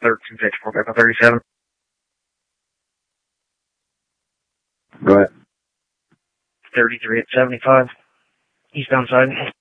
1354, back on 37. Go ahead. 33 at 75. Eastbound side.